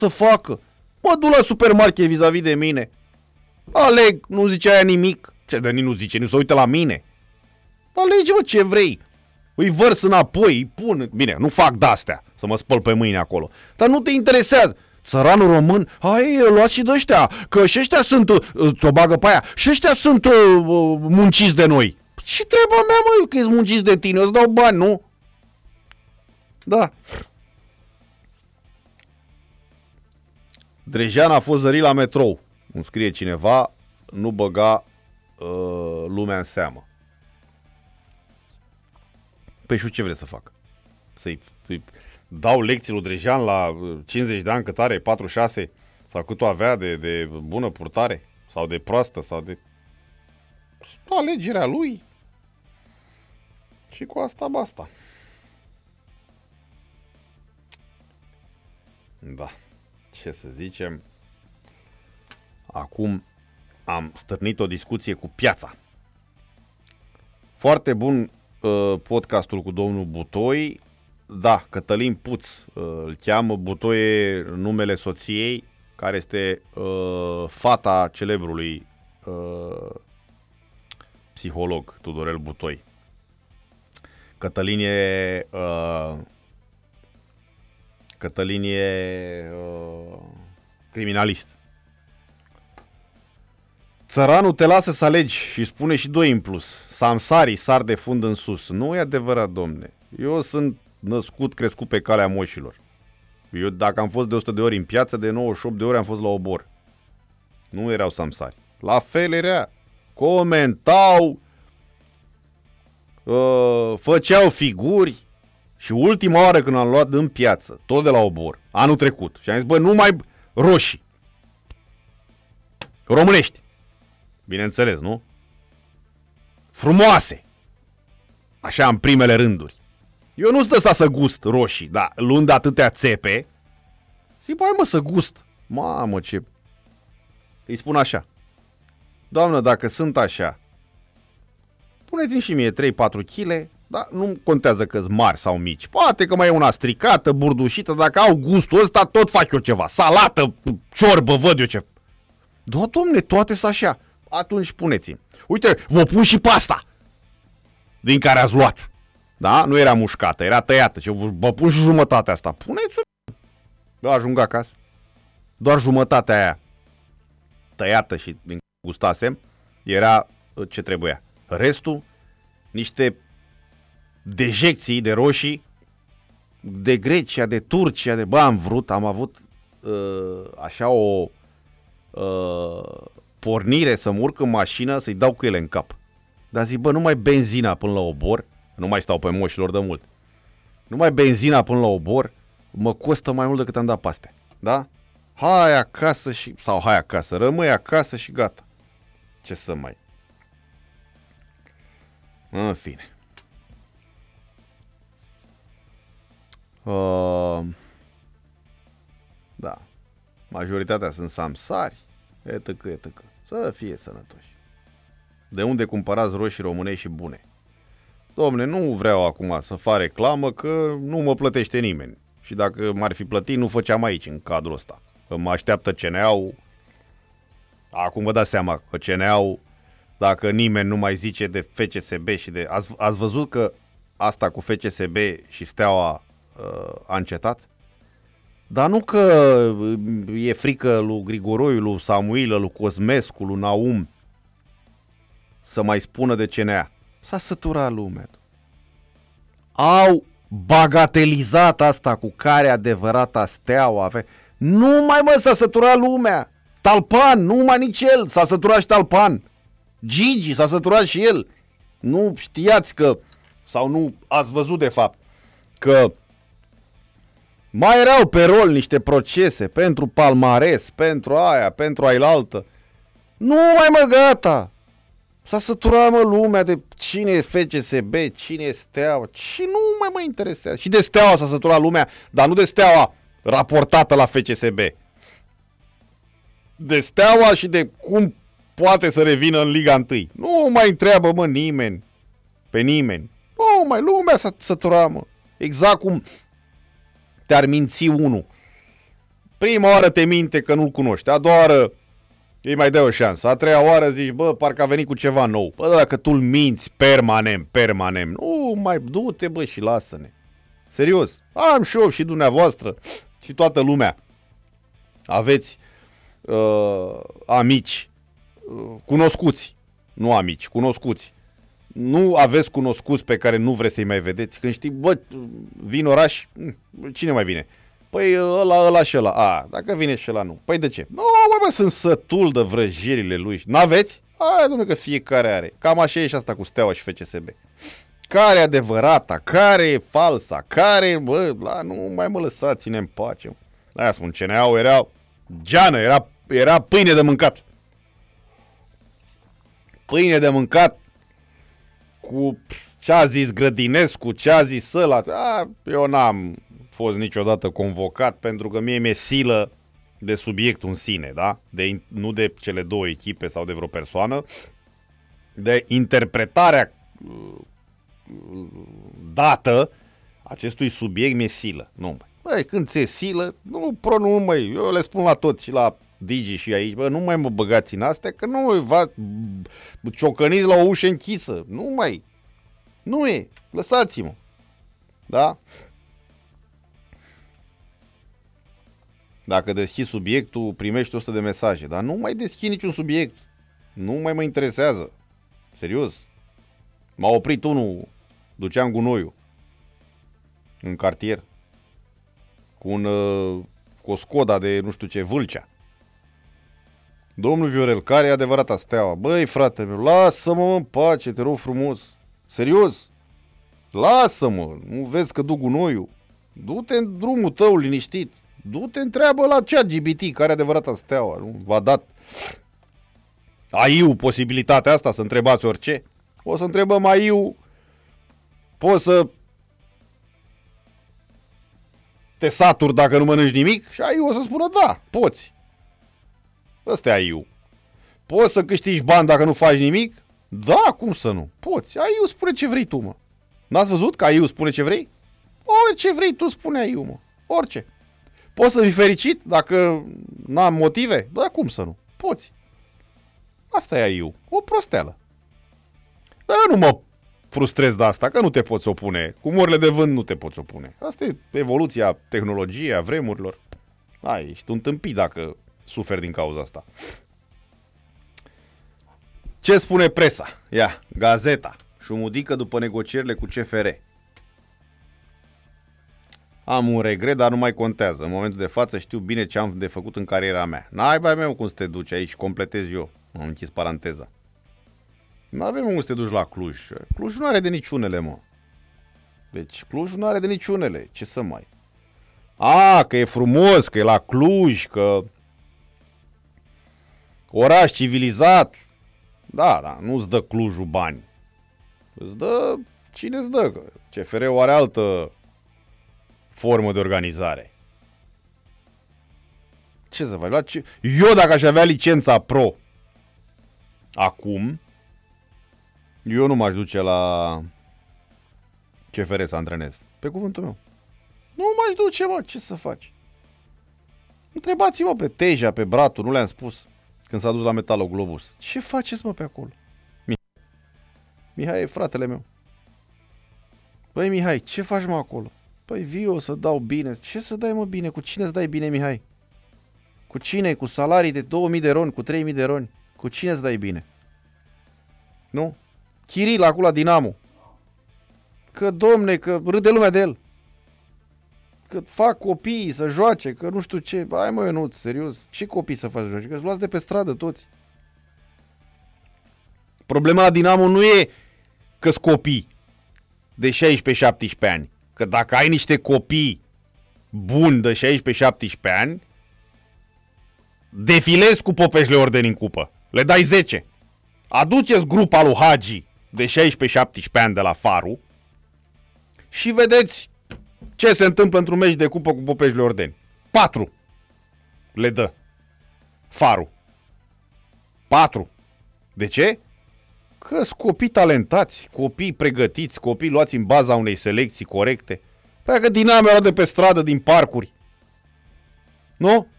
să facă? Mă duc la supermarket vis-a-vis de mine. Aleg, nu zice aia nimic. Ce de nu zice, nu se uită la mine. Alege-mă ce vrei. Îi vărs înapoi, îi pun. Bine, nu fac de-astea, să mă spăl pe mâini acolo. Dar nu te interesează. Săranul român, hai, luați și de ăștia, că și ăștia sunt, ți-o bagă pe aia, și ăștia sunt munciți de noi. Și treaba mea, mă, că ești munciți de tine, eu îți dau bani, nu? Da. Drejan a fost zărit la metrou. Îmi scrie cineva, nu băga lumea în seamă. Păi și ce vrei să fac? Să-i dau lecții lui Drejan la 50 de ani, cât are, 46, sau cât o avea de bună purtare, sau de proastă, sau de alegerea lui. Și cu asta basta. Da. Ce să zicem? Acum am stârnit o discuție cu Piața. Foarte bun podcastul cu domnul Butoi. Da, Cătălin Puț îl cheamă. Butoi e numele soției, care este fata celebrului psiholog Tudorel Butoi. Cătălin e criminalist. Țăranul te lasă să alegi și spune și doi în plus. Samsarii sar de fund în sus. Nu e adevărat, domne. Eu sunt născut, crescut pe calea moșilor. Eu dacă am fost de 100 de ori în piață, de 98 de ori am fost la obor. Nu erau samsari. La fel era. Comentau, făceau figuri. Și ultima oară când am luat în piață, tot de la obor, anul trecut, și am zis, bă, numai roșii. Românești. Bineînțeles, nu? Frumoase. Așa în primele rânduri. Eu nu stă să gust roșii, dar luând atâtea țepe, zic, băi, mă, să gust. Mamă, ce... Îi spun așa. Doamnă, dacă sunt așa, puneți-mi și mie 3-4 kg, dar nu contează că-s mari sau mici. Poate că mai e una stricată, burdușită, dacă au gustul ăsta, tot fac eu ceva. Salată, ciorbă, văd eu ce... Da, domne, toate sunt așa. Atunci puneți-mi. Uite, vă pun și pasta din care ați luat. Da? Nu era mușcată, era tăiată. Și vă pun și jumătatea asta. Puneți-o. Eu ajung acasă. Doar jumătatea aia tăiată și din gustasem era ce trebuia. Restul, niște dejecții de roșii de Grecia, de Turcia, de... Bă, am avut așa o pornire să mă urc în mașină, să-i dau cu ele în cap. Dar zic, bă, numai benzina până la obor, nu mai stau pe moșilor de mult, numai benzina până la obor mă costă mai mult decât am dat pe astea. Da? Hai acasă și... Sau hai acasă, rămâi acasă și gata. Ce să mai... În fine. Da. Majoritatea sunt samsari, etc. Să fie sănătoși. De unde cumpărați roșii românești și bune? Dom'le, nu vreau acum să fac reclamă, că nu mă plătește nimeni. Și dacă m-ar fi plătit, nu făceam aici, în cadrul ăsta. Că mă așteaptă CNA-ul. Acum vă dați seama că CNA-ul, dacă nimeni nu mai zice de FCSB și de... Ați văzut că asta cu FCSB și Steaua a încetat? Dar nu că e frică lui Grigoroiu, lui Samuilă, lui Cosmescu, lui Naum să mai spună de CNA. S-a săturat lumea. Au bagatelizat asta cu care adevărata Steaua. Nu mai, mă, s-a săturat lumea. Talpan, nu mai nici el. S-a săturat și Talpan. Gigi s-a săturat și el. Nu știați că, sau nu ați văzut de fapt, că mai erau pe rol niște procese pentru palmares, pentru aia, pentru ailaltă. Nu mai, mă, gata. S-a săturat, mă, lumea de cine e FCSB, cine e Steaua. Și nu mai mă interesează. Și de Steaua s-a săturat lumea, dar nu de Steaua raportată la FCSB. De Steaua și de cum poate să revină în Liga 1. Nu mai întreabă, mă, nimeni. Pe nimeni. Nu mai, lumea s-a săturat, mă. Exact cum te-ar minți unul Prima oară te minte că nu-l cunoști, a doua oară îi mai dai o șansă, a treia oară zici, bă, parcă a venit cu ceva nou. Bă, dacă tu-l minți permanent, nu mai du-te, bă, și lasă-ne. Serios, am și eu și dumneavoastră și toată lumea. Aveți amici, cunoscuți, nu amici, cunoscuți. Nu aveți cunoscuți pe care nu vreți să-i mai vedeți? Când știi, bă, vin oraș, cine mai vine? Păi ăla și ăla. Dacă vine și ăla, nu. Păi de ce? Nu, bă, sunt sătul de vrăjirile lui. N-aveți? Hai, dom'le, că fiecare are. Cam așa e și asta cu Steaua și FCSB. Care e adevărata? Care e falsa? Care, bă, nu mai mă lăsați-ne în pace. Aia spun, CNA-ul era geană, era pâine de mâncat. Pâine de mâncat cu ce a zis Grădinescu, ce a zis ăla. Eu n-am fost niciodată convocat pentru că mie mi-e silă de subiectul în sine, da? Nu de cele două echipe sau de vreo persoană, de interpretarea dată acestui subiect mi-e silă. Nu, băi, când ți-e silă, nu, măi, eu le spun la toți și la Digi și aici, bă, nu mai mă băgați în astea, că nu vă ciocăniți la o ușă închisă. Nu e. Lăsați-mă. Da? Dacă deschizi subiectul, primești 100 de mesaje. Dar nu mai deschid niciun subiect. Nu mai mă interesează. Serios. M-a oprit unul, duceam gunoiul în cartier cu o Skoda de nu știu ce, Vâlcea. Domnul Viorel, care e adevărata Steaua? Băi, frate meu, lasă-mă în pace, te rog frumos. Serios. Lasă-mă, nu vezi că duc gunoiul? Du-te în drumul tău liniștit. Du-te, întreabă la ChatGPT care e adevărata Steaua. Nu? V-a dat AI-ul posibilitatea asta să întrebați orice. O să întrebăm AI-ul, poți să te saturi dacă nu mănânci nimic? Și AI-ul o să spună da, poți. Ăsta e AI-ul. Poți să câștigi bani dacă nu faci nimic? Da, cum să nu? Poți. AI-ul spune ce vrei tu, mă. N-ați văzut că AI-ul spune ce vrei? Orice vrei tu spune AI-ul, mă. Orice. Poți să fii fericit dacă n-am motive? Da, cum să nu? Poți. Asta e AI-ul. O prosteală. Dar eu nu mă frustrez de asta, că nu te poți opune. Cu morile de vânt nu te poți opune. Asta e evoluția tehnologiei, a vremurilor. Ești un tâmpit dacă suferi din cauza asta. Ce spune presa? Ia, Gazeta. Șumudică după negocierile cu CFR. Am un regret, dar nu mai contează. În momentul de față știu bine ce am de făcut în cariera mea. N-ai bai meu cum să te duci aici, completez eu. Am închis paranteza. N-avem cum să te duci la Cluj. Cluj nu are de niciunele, mă. Deci Cluj nu are de niciunele. Ce să mai... că e frumos, că e la Cluj, că... Oraș civilizat. Da, nu-ți dă Clujul bani. Îți dă... Cine îți dă? CFR-ul are altă formă de organizare. Ce să faci? Eu dacă aș avea licența pro acum, eu nu m-aș duce la CFR să antrenez. Pe cuvântul meu. Nu m-aș duce, mă. Ce să faci? Întrebați-mă pe Teja, pe Bratu, nu le-am spus când s-a dus la Metaloglobus. Ce faceți, mă, pe acolo? Mihai e fratele meu. Băi, Mihai, ce faci, mă, acolo? Păi vii eu să dau bine. Ce să dai, mă, bine? Cu cine îți dai bine, Mihai? Cu cine? Cu salarii de 2000 de roni, cu 3000 de roni. Cu cine îți dai bine? Nu? Chiril, acolo la Dinamo. Că, domne, că râde lumea de el. Că fac copiii să joace, că nu știu ce. Hai, mă, Ionuț, serios. Ce copii să faci joace? Că-ți luați de pe stradă toți. Problema la Dinamo nu e că-s copii de 16-17 ani. Că dacă ai niște copii buni de 16-17 ani, defilezi cu Popeșle Ordeni în cupă. Le dai 10. Aduceți grupa lui Hagi de 16-17 ani de la Faru și vedeți ce se întâmplă într-un meci de cupă cu Popeșle Ordeni. 4 le dă Faru. 4. De ce? Că-s copii talentați, copii pregătiți, copii luați în baza unei selecții corecte. Păi că Dinamo era de pe stradă, din parcuri. Nu?